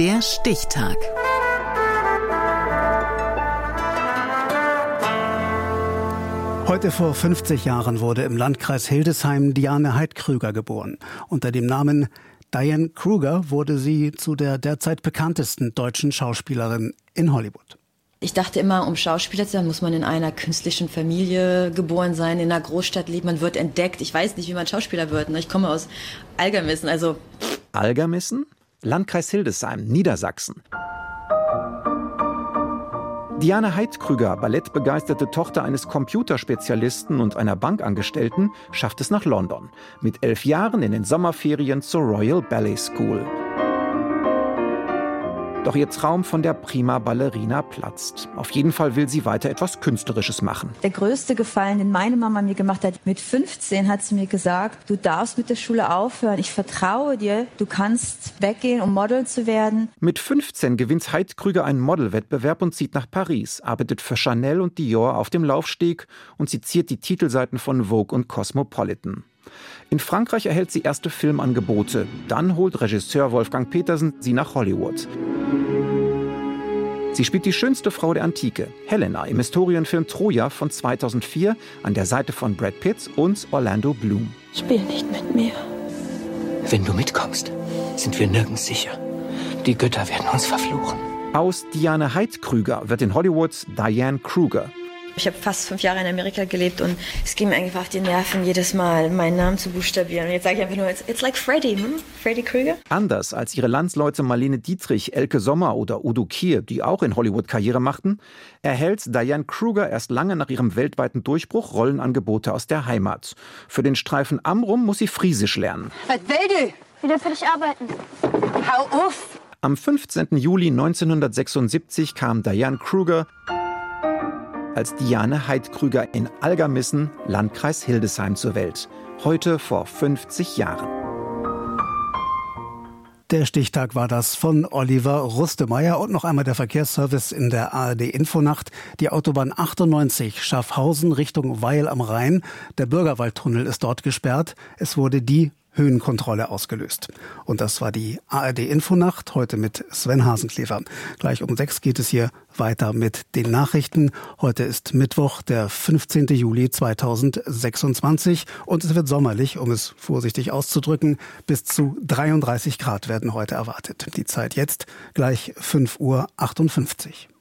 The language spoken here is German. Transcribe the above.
Der Stichtag. Heute vor 50 Jahren wurde im Landkreis Hildesheim Diane Heid-Krüger geboren. Unter dem Namen Diane Kruger wurde sie zu der derzeit bekanntesten deutschen Schauspielerin in Hollywood. Ich dachte immer, um Schauspieler zu sein, muss man in einer künstlichen Familie geboren sein, in einer Großstadt leben, man wird entdeckt. Ich weiß nicht, wie man Schauspieler wird. Ich komme aus Algermissen, also... Algermissen? Landkreis Hildesheim, Niedersachsen. Diane Heid-Krüger, ballettbegeisterte Tochter eines Computerspezialisten und einer Bankangestellten, schafft es nach London. Mit 11 Jahren in den Sommerferien zur Royal Ballet School. Doch ihr Traum von der Prima Ballerina platzt. Auf jeden Fall will sie weiter etwas Künstlerisches machen. Der größte Gefallen, den meine Mama mir gemacht hat, mit 15 hat sie mir gesagt, du darfst mit der Schule aufhören, ich vertraue dir, du kannst weggehen, um Model zu werden. Mit 15 gewinnt Heid-Krüger einen Modelwettbewerb und zieht nach Paris, arbeitet für Chanel und Dior auf dem Laufsteg und sie ziert die Titelseiten von Vogue und Cosmopolitan. In Frankreich erhält sie erste Filmangebote. Dann holt Regisseur Wolfgang Petersen sie nach Hollywood. Sie spielt die schönste Frau der Antike, Helena, im Historienfilm Troja von 2004 an der Seite von Brad Pitt und Orlando Bloom. Spiel nicht mit mir. Wenn du mitkommst, sind wir nirgends sicher. Die Götter werden uns verfluchen. Aus Diane Heid-Krüger wird in Hollywood Diane Kruger. Ich habe fast 5 Jahre in Amerika gelebt und es ging mir einfach auf die Nerven, jedes Mal meinen Namen zu buchstabieren. Und jetzt sage ich einfach nur, it's like Freddy, Freddy Krueger. Anders als ihre Landsleute Marlene Dietrich, Elke Sommer oder Udo Kier, die auch in Hollywood Karriere machten, erhält Diane Kruger erst lange nach ihrem weltweiten Durchbruch Rollenangebote aus der Heimat. Für den Streifen Amrum muss sie Friesisch lernen. Was will du? Wieder für dich arbeiten. Hau auf! Am 15. Juli 1976 kam Diane Kruger als Diane Heid-Krüger in Algermissen, Landkreis Hildesheim, zur Welt. Heute vor 50 Jahren. Der Stichtag war das von Oliver Rustemeyer und noch einmal der Verkehrsservice in der ARD-Infonacht. Die Autobahn 98 Schaffhausen Richtung Weil am Rhein. Der Bürgerwaldtunnel ist dort gesperrt. Es wurde die Höhenkontrolle ausgelöst. Und das war die ARD-Infonacht, heute mit Sven Hasenklever. Gleich um 6 geht es hier weiter mit den Nachrichten. Heute ist Mittwoch, der 15. Juli 2026 und es wird sommerlich, um es vorsichtig auszudrücken. Bis zu 33 Grad werden heute erwartet. Die Zeit jetzt gleich 5:58 Uhr.